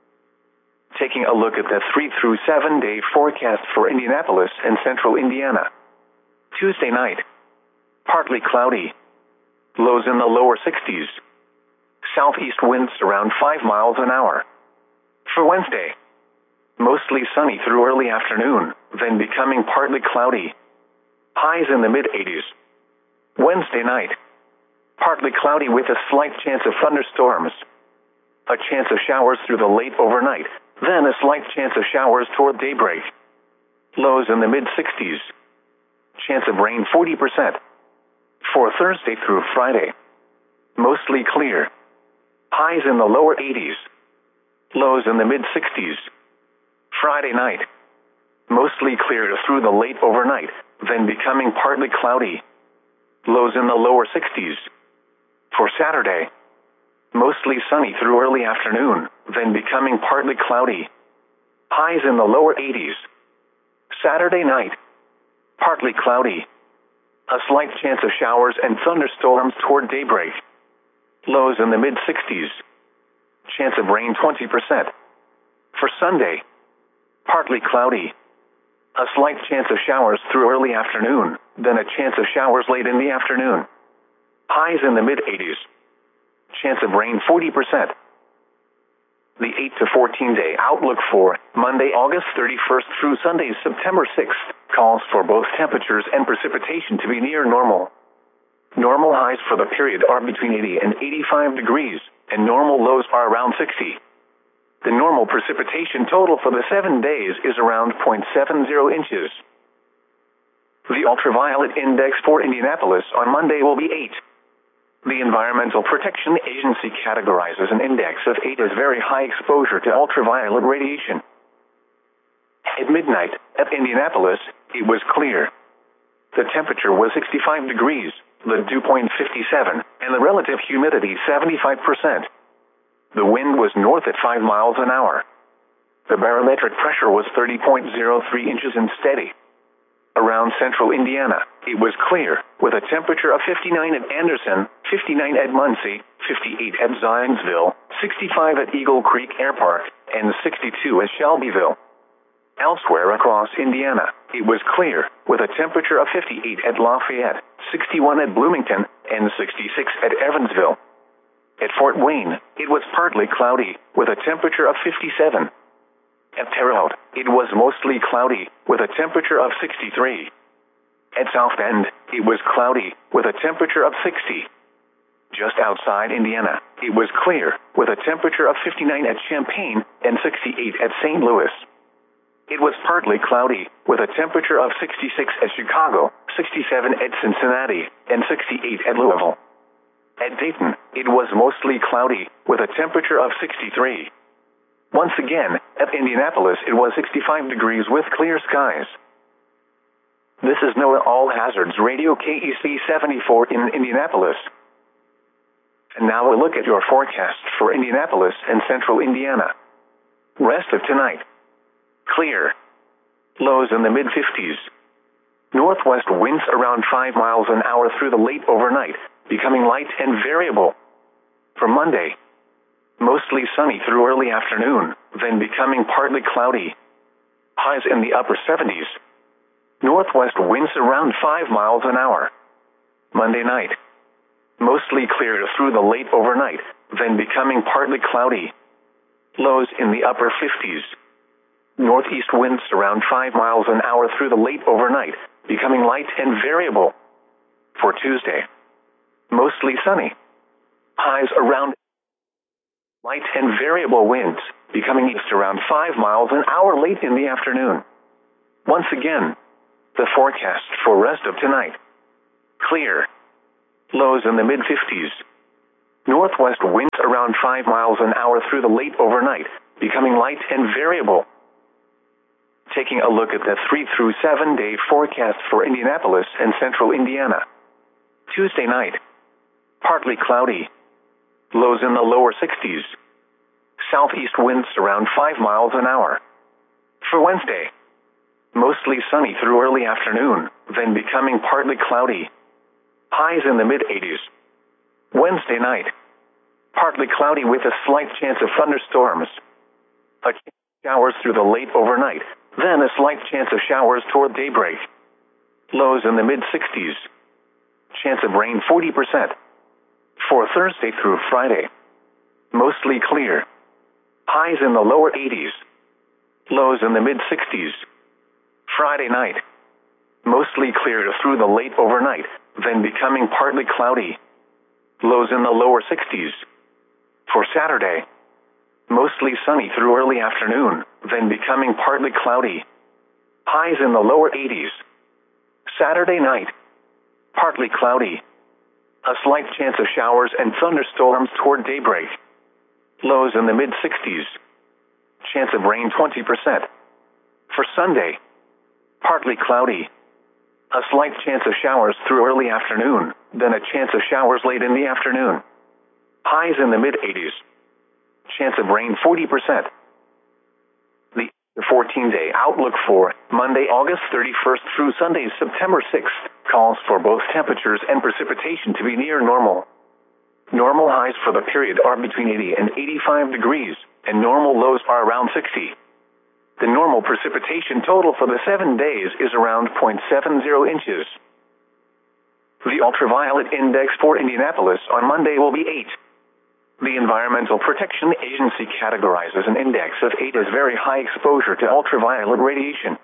Taking a look at the three through seven day forecast for Indianapolis and central Indiana. Tuesday night. Partly cloudy. Lows in the lower sixties. Southeast winds around five miles an hour. For Wednesday. Mostly sunny through early afternoon, then becoming partly cloudy. Highs in the mid-eighties. Wednesday night. Partly cloudy with a slight chance of thunderstorms. A chance of showers through the late overnight, then a slight chance of showers toward daybreak. Lows in the mid-sixties. Chance of rain forty percent. For Thursday through Friday. Mostly clear. Highs in the lower eighties. Lows in the mid-sixties. Friday night. Mostly clear through the late overnight, then becoming partly cloudy. Lows in the lower sixties. For Saturday. Mostly sunny through early afternoon, then becoming partly cloudy. Highs in the lower eighties. Saturday night. Partly cloudy. A slight chance of showers and thunderstorms toward daybreak. Lows in the mid-sixties. Chance of rain twenty percent. For Sunday. Partly cloudy. A slight chance of showers through early afternoon, then a chance of showers late in the afternoon. Highs in the mid-eighties. Chance of rain forty percent. The eight to fourteen day outlook for Monday, August thirty-first through Sunday, September sixth, calls for both temperatures and precipitation to be near normal. Normal highs for the period are between eighty and eighty-five degrees, and normal lows are around sixty. The normal precipitation total for the seven days is around zero point seven zero inches. The ultraviolet index for Indianapolis on Monday will be eight. The Environmental Protection Agency categorizes an index of eight as very high exposure to ultraviolet radiation. At midnight, at Indianapolis, it was clear. The temperature was sixty-five degrees, the dew point fifty-seven, and the relative humidity seventy-five percent. The wind was north at five miles an hour. The barometric pressure was thirty point zero three inches and steady. Around central Indiana, it was clear, with a temperature of fifty-nine at Anderson, fifty-nine at Muncie, fifty-eight at Zionsville, sixty-five at Eagle Creek Air Park, and sixty-two at Shelbyville. Elsewhere across Indiana, it was clear, with a temperature of fifty-eight at Lafayette, sixty-one at Bloomington, and sixty-six at Evansville. At Fort Wayne, it was partly cloudy, with a temperature of fifty-seven. At Terre Haute, it was mostly cloudy, with a temperature of sixty-three. At South Bend, it was cloudy, with a temperature of sixty. Just outside Indiana, it was clear, with a temperature of fifty-nine at Champaign and sixty-eight at Saint Louis. It was partly cloudy, with a temperature of sixty-six at Chicago, sixty-seven at Cincinnati, and sixty-eight at Louisville. At Dayton, it was mostly cloudy, with a temperature of sixty-three. Once again, at Indianapolis it was sixty-five degrees with clear skies. This is NOAA All Hazards Radio K E C seventy-four in Indianapolis. And now a look at your forecast for Indianapolis and central Indiana. Rest of tonight. Clear. Lows in the mid-fifties. Northwest winds around five miles an hour through the late overnight, becoming light and variable. For Monday. Mostly sunny through early afternoon, then becoming partly cloudy. Highs in the upper seventies. Northwest winds around five miles an hour. Monday night. Mostly clear through the late overnight, then becoming partly cloudy. Lows in the upper fifties. Northeast winds around five miles an hour through the late overnight, becoming light and variable. For Tuesday. Mostly sunny. Highs around light and variable winds, becoming east around five miles an hour late in the afternoon. Once again, the forecast for rest of tonight. Clear. Lows in the mid fifties. Northwest winds around five miles an hour through the late overnight, becoming light and variable. Taking a look at the three through seven day forecast for Indianapolis and central Indiana. Tuesday night. Partly cloudy. Lows in the lower sixties. Southeast winds around five miles an hour. For Wednesday. Mostly sunny through early afternoon, then becoming partly cloudy. Highs in the mid eighties. Wednesday night. Partly cloudy with a slight chance of thunderstorms. A chance of showers through the late overnight, then a slight chance of showers toward daybreak. Lows in the mid sixties. Chance of rain forty percent. For Thursday through Friday. Mostly clear. Highs in the lower eighties. Lows in the mid sixties. Friday night. Mostly clear through the late overnight, then becoming partly cloudy. Lows in the lower sixties. For Saturday. Mostly sunny through early afternoon, then becoming partly cloudy. Highs in the lower eighties. Saturday night. Partly cloudy. A slight chance of showers and thunderstorms toward daybreak. Lows in the mid sixties. Chance of rain twenty percent. For Sunday. Partly cloudy. A slight chance of showers through early afternoon, then a chance of showers late in the afternoon. Highs in the mid eighties. Chance of rain forty percent. The fourteen day outlook for Monday, August thirty-first through Sunday, September sixth, calls for both temperatures and precipitation to be near normal. Normal highs for the period are between eighty and eighty-five degrees, and normal lows are around sixty. The normal precipitation total for the seven days is around zero point seven zero inches. The ultraviolet index for Indianapolis on Monday will be eight. The Environmental Protection Agency categorizes an index of eight as very high exposure to ultraviolet radiation.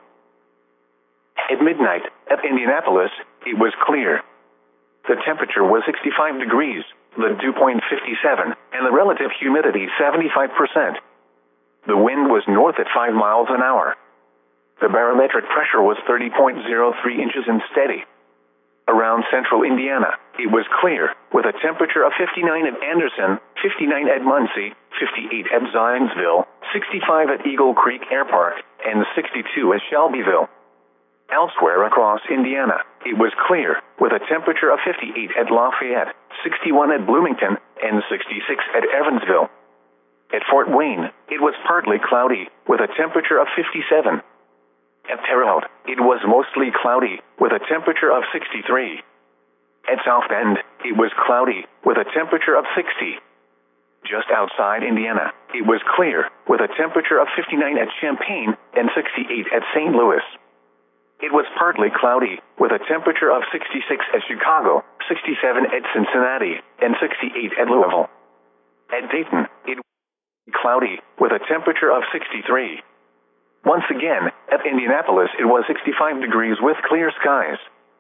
At midnight, at Indianapolis, it was clear. The temperature was sixty-five degrees, the dew point fifty-seven, and the relative humidity seventy-five percent. The wind was north at five miles an hour. The barometric pressure was thirty point zero three inches and steady. Around central Indiana, it was clear, with a temperature of fifty-nine at Anderson, fifty-nine at Muncie, fifty-eight at Zionsville, sixty-five at Eagle Creek Air Park, and sixty-two at Shelbyville. Elsewhere across Indiana, it was clear, with a temperature of fifty-eight at Lafayette, sixty-one at Bloomington, and sixty-six at Evansville. At Fort Wayne, it was partly cloudy, with a temperature of fifty-seven. At Terre Haute, it was mostly cloudy, with a temperature of sixty-three. At South Bend, it was cloudy, with a temperature of sixty. Just outside Indiana, it was clear, with a temperature of fifty-nine at Champaign and sixty-eight at Saint Louis. It was partly cloudy, with a temperature of sixty-six at Chicago, sixty-seven at Cincinnati, and sixty-eight at Louisville. At Dayton, it was cloudy, with a temperature of sixty-three. Once again, at Indianapolis it was sixty-five degrees with clear skies.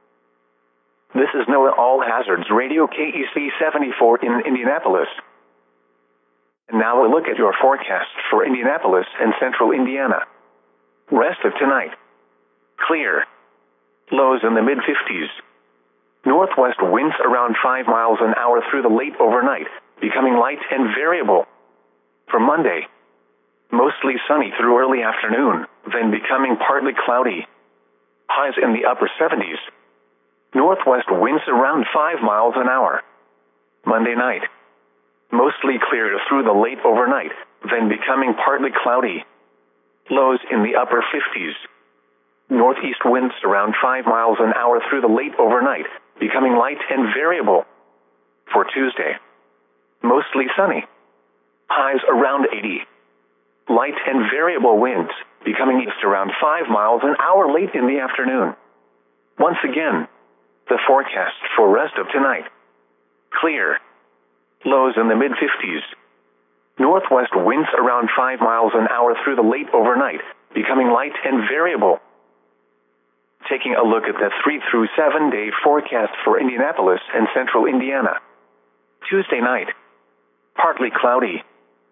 This is NOAA All Hazards Radio K E C seventy-four in Indianapolis. And now a look at your forecast for Indianapolis and central Indiana. Rest of tonight. Clear. Lows in the mid fifties. Northwest winds around five miles an hour through the late overnight, becoming light and variable. For Monday, mostly sunny through early afternoon, then becoming partly cloudy. Highs in the upper seventies. Northwest winds around five miles an hour. Monday night, mostly clear through the late overnight, then becoming partly cloudy. Lows in the upper fifties. Northeast winds around five miles an hour through the late overnight, becoming light and variable. For Tuesday, mostly sunny. Highs around eighty. Light and variable winds, becoming east around five miles an hour late in the afternoon. Once again, the forecast for rest of tonight. Clear. Lows in the mid fifties. Northwest winds around five miles an hour through the late overnight, becoming light and variable. Taking a look at the three through seven day forecast for Indianapolis and central Indiana. Tuesday night, partly cloudy.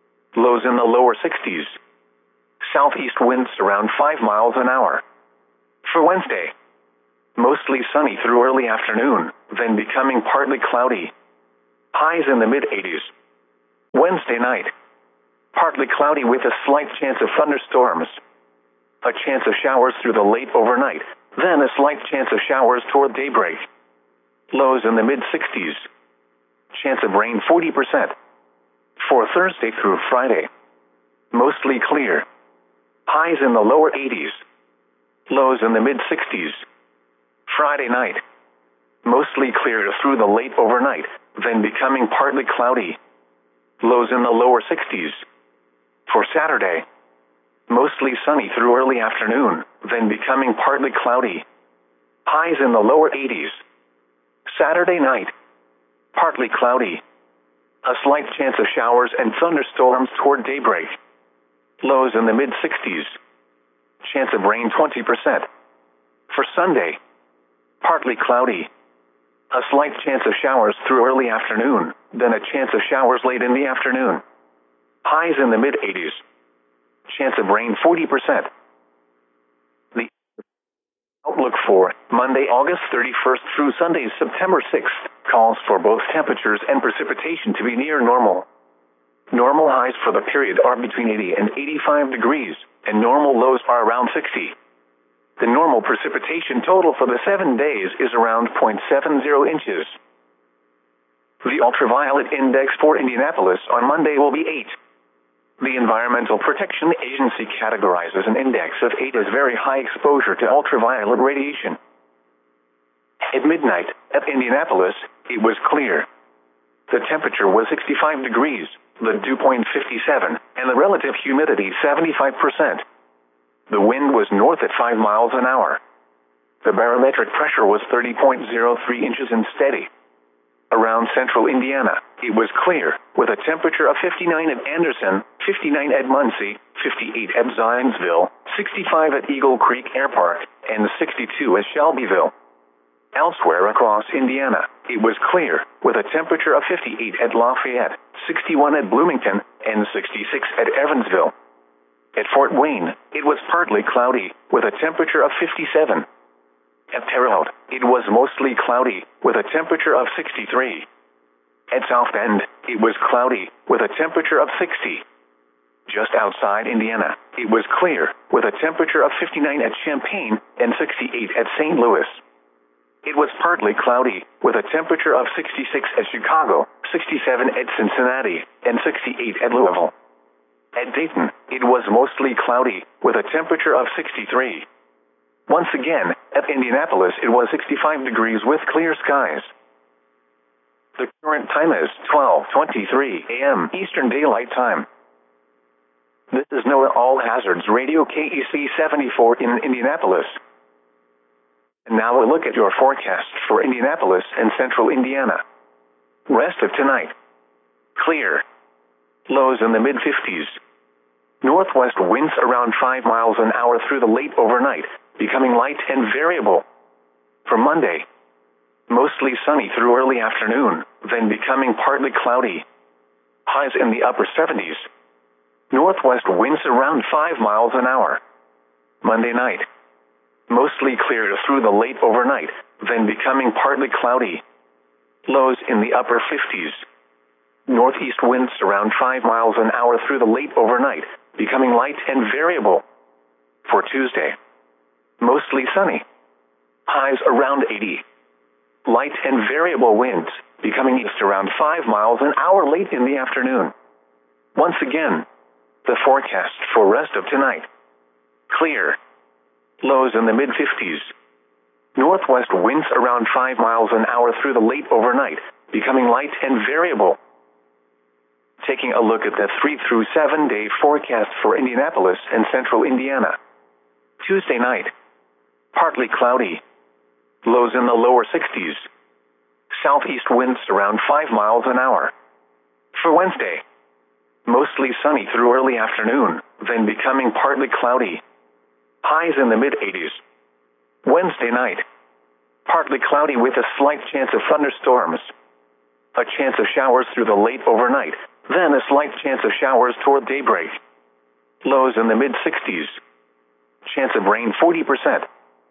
Lows in the lower sixties. Southeast winds around five miles an hour. For Wednesday, mostly sunny through early afternoon, then becoming partly cloudy. Highs in the mid eighties. Wednesday night, partly cloudy with a slight chance of thunderstorms. A chance of showers through the late overnight, then a slight chance of showers toward daybreak. Lows in the mid sixties. Chance of rain forty percent. For Thursday through Friday, mostly clear. Highs in the lower eighties. Lows in the mid sixties. Friday night, mostly clear through the late overnight, then becoming partly cloudy. Lows in the lower sixties. For Saturday, mostly sunny through early afternoon, then becoming partly cloudy. Highs in the lower eighties. Saturday night, partly cloudy. A slight chance of showers and thunderstorms toward daybreak. Lows in the mid sixties. Chance of rain twenty percent. For Sunday, partly cloudy. A slight chance of showers through early afternoon, then a chance of showers late in the afternoon. Highs in the mid eighties. Chance of rain forty percent. The outlook for Monday, August thirty-first through Sunday, September sixth, calls for both temperatures and precipitation to be near normal. Normal highs for the period are between eighty and eighty-five degrees, and normal lows are around sixty. The normal precipitation total for the seven days is around zero point seven zero inches. The ultraviolet index for Indianapolis on Monday will be eight. The Environmental Protection Agency categorizes an index of eight as very high exposure to ultraviolet radiation. At midnight, at Indianapolis, it was clear. The temperature was sixty-five degrees, the dew point fifty-seven, and the relative humidity seventy-five percent. The wind was north at five miles an hour. The barometric pressure was thirty point zero three inches and steady. Around central Indiana, it was clear, with a temperature of fifty-nine at Anderson, fifty-nine at Muncie, fifty-eight at Zionsville, sixty-five at Eagle Creek Air Park, and sixty-two at Shelbyville. Elsewhere across Indiana, it was clear, with a temperature of fifty-eight at Lafayette, sixty-one at Bloomington, and sixty-six at Evansville. At Fort Wayne, it was partly cloudy, with a temperature of fifty-seven. At Terre Haute, it was mostly cloudy, with a temperature of sixty-three. At South Bend, it was cloudy, with a temperature of sixty. Just outside Indiana, it was clear, with a temperature of fifty-nine at Champaign and sixty-eight at Saint Louis. It was partly cloudy, with a temperature of sixty-six at Chicago, sixty-seven at Cincinnati, and sixty-eight at Louisville. At Dayton, it was mostly cloudy, with a temperature of sixty-three. Once again, at Indianapolis, it was sixty-five degrees with clear skies. The current time is twelve twenty-three a m Eastern Daylight Time. This is NOAA All Hazards Radio K E C seventy-four in Indianapolis. And now a look at your forecast for Indianapolis and central Indiana. Rest of tonight. Clear. Lows in the mid fifties. Northwest winds around five miles an hour through the late overnight, becoming light and variable. For Monday, mostly sunny through early afternoon, then becoming partly cloudy. Highs in the upper seventies. Northwest winds around five miles an hour. Monday night, mostly clear through the late overnight, then becoming partly cloudy. Lows in the upper fifties. Northeast winds around five miles an hour through the late overnight, becoming light and variable. For Tuesday, mostly sunny. Highs around eighty. Light and variable winds, becoming east around five miles an hour late in the afternoon. Once again, the forecast for rest of tonight. Clear. Lows in the mid fifties. Northwest winds around five miles an hour through the late overnight, becoming light and variable. Taking a look at the three through seven day forecast for Indianapolis and central Indiana. Tuesday night, partly cloudy. Lows in the lower sixties. Southeast winds around five miles an hour. For Wednesday, mostly sunny through early afternoon, then becoming partly cloudy. Highs in the mid eighties. Wednesday night, partly cloudy with a slight chance of thunderstorms. A chance of showers through the late overnight, then a slight chance of showers toward daybreak. Lows in the mid sixties. Chance of rain forty percent.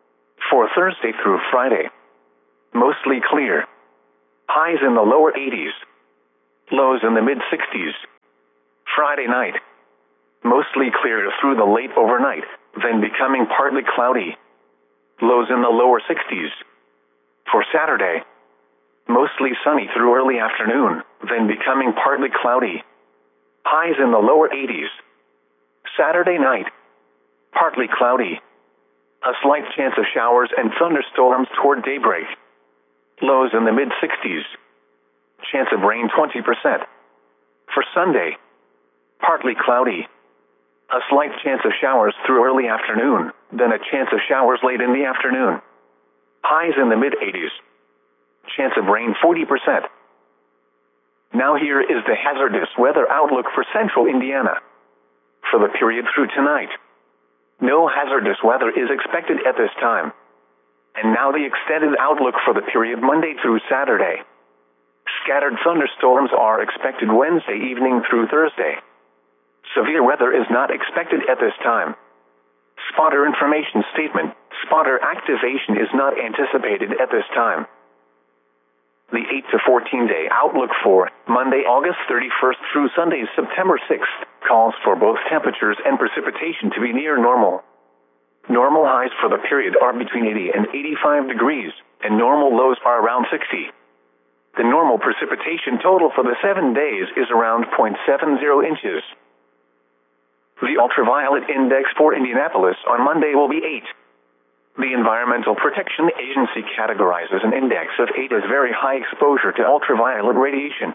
For Thursday through Friday, mostly clear. Highs in the lower eighties. Lows in the mid sixties. Friday night, mostly clear through the late overnight, then becoming partly cloudy. Lows in the lower sixties. For Saturday, mostly sunny through early afternoon, then becoming partly cloudy. Highs in the lower eighties. Saturday night, partly cloudy. A slight chance of showers and thunderstorms toward daybreak. Lows in the mid sixties. Chance of rain twenty percent. For Sunday, partly cloudy. A slight chance of showers through early afternoon, then a chance of showers late in the afternoon. Highs in the mid eighties. Chance of rain forty percent. Now here is the hazardous weather outlook for central Indiana. For the period through tonight, no hazardous weather is expected at this time. And now the extended outlook for the period Monday through Saturday. Scattered thunderstorms are expected Wednesday evening through Thursday. Severe weather is not expected at this time. Spotter information statement: spotter activation is not anticipated at this time. The eight to fourteen day outlook for Monday, August thirty-first through Sunday, September sixth, calls for both temperatures and precipitation to be near normal. Normal highs for the period are between eighty and eighty-five degrees, and normal lows are around sixty. The normal precipitation total for the seven days is around zero point seven zero inches. The ultraviolet index for Indianapolis on Monday will be eight. The Environmental Protection Agency categorizes an index of eight as very high exposure to ultraviolet radiation.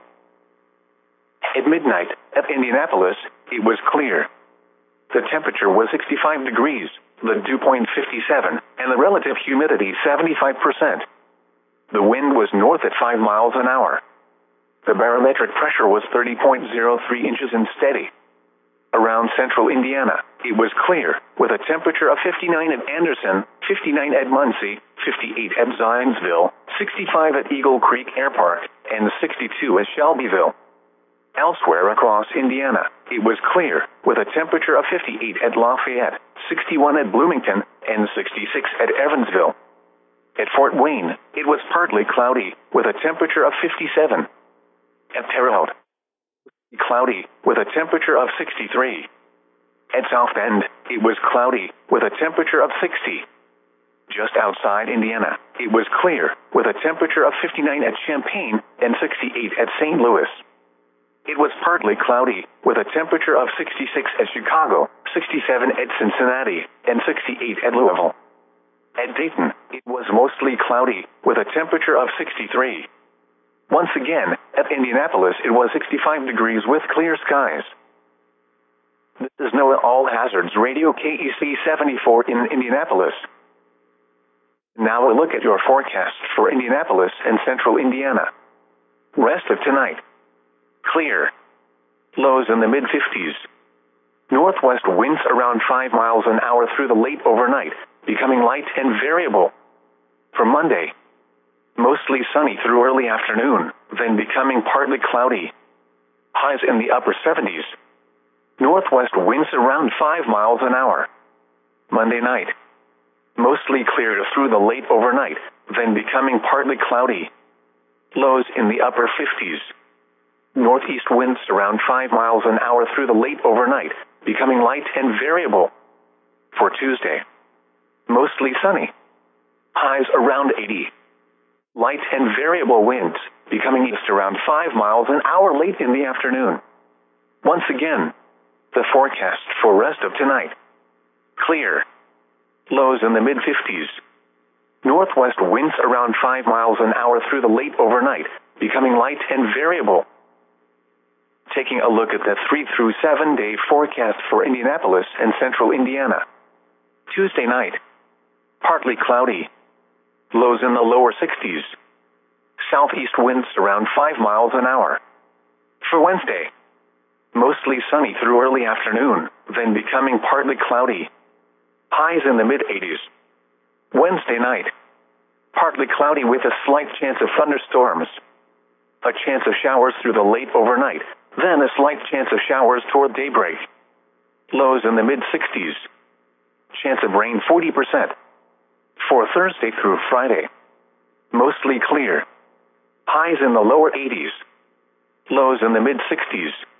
At midnight, at Indianapolis, it was clear. The temperature was sixty-five degrees, the dew point fifty-seven, and the relative humidity seventy-five percent. The wind was north at five miles an hour. The barometric pressure was thirty point zero three inches and steady. Around central Indiana, it was clear, with a temperature of fifty-nine at Anderson, fifty-nine at Muncie, fifty-eight at Zionsville, sixty-five at Eagle Creek Air Park, and sixty-two at Shelbyville. Elsewhere across Indiana, it was clear, with a temperature of fifty-eight at Lafayette, sixty-one at Bloomington, and sixty-six at Evansville. At Fort Wayne, it was partly cloudy, with a temperature of fifty-seven. At Terre Haute, cloudy, with a temperature of sixty-three. At South Bend, it was cloudy, with a temperature of sixty. Just outside Indiana, it was clear, with a temperature of fifty-nine at Champaign and sixty-eight at Saint Louis. It was partly cloudy, with a temperature of sixty-six at Chicago, sixty-seven at Cincinnati, and sixty-eight at Louisville. At Dayton, it was mostly cloudy, with a temperature of sixty-three. Once again, at Indianapolis, it was sixty-five degrees with clear skies. This is NOAA All Hazards Radio K E C seventy-four in Indianapolis. Now a look at your forecast for Indianapolis and central Indiana. Rest of tonight. Clear. Lows in the mid fifties. Northwest winds around five miles an hour through the late overnight, becoming light and variable. For Monday, mostly sunny through early afternoon, then becoming partly cloudy. Highs in the upper seventies. Northwest winds around five miles an hour. Monday night, mostly clear through the late overnight, then becoming partly cloudy. Lows in the upper fifties. Northeast winds around five miles an hour through the late overnight, becoming light and variable. For Tuesday, mostly sunny. Highs around eighty. Light and variable winds, becoming east around five miles an hour late in the afternoon. Once again, the forecast for rest of tonight. Clear. Lows in the mid fifties. Northwest winds around five miles an hour through the late overnight, becoming light and variable. Taking a look at the three through seven day forecast for Indianapolis and central Indiana. Tuesday night, partly cloudy. Lows in the lower sixties. Southeast winds around five miles an hour. For Wednesday, mostly sunny through early afternoon, then becoming partly cloudy. Highs in the mid eighties. Wednesday night, partly cloudy with a slight chance of thunderstorms. A chance of showers through the late overnight, then a slight chance of showers toward daybreak. Lows in the mid sixties. Chance of rain forty percent. For Thursday through Friday, mostly clear. Highs in the lower eighties. Lows in the mid sixties.